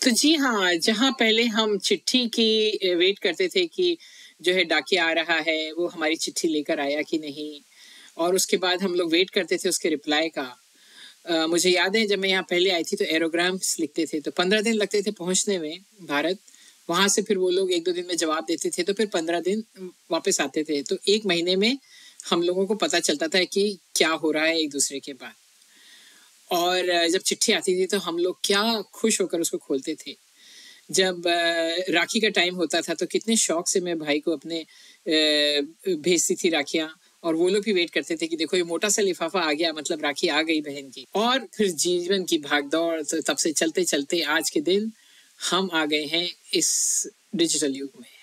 तो जी हाँ, जहाँ पहले हम चिट्ठी की वेट करते थे कि जो है डाकिया आ रहा है, वो हमारी चिट्ठी लेकर आया कि नहीं, और उसके बाद हम लोग वेट करते थे उसके रिप्लाई का। मुझे याद है जब मैं यहाँ पहले आई थी तो एरोग्राम्स लिखते थे, तो 15 दिन लगते थे पहुँचने में भारत। वहाँ से फिर वो लोग 1-2 दिन में जवाब देते थे, तो फिर 15 दिन वापस आते थे। तो 1 महीने में हम लोगों को पता चलता था कि क्या हो रहा है एक-दूसरे के बाद। और जब चिट्ठी आती थी तो हम लोग क्या खुश होकर उसको खोलते थे। जब राखी का टाइम होता था तो कितने शौक से मैं भाई को अपने भेजती थी राखियाँ, और वो लोग भी वेट करते थे कि देखो ये मोटा सा लिफाफा आ गया, मतलब राखी आ गई बहन की। और फिर जीवन की भागदौड़, तो तब से चलते चलते आज के दिन हम आ गए हैं इस डिजिटल युग में।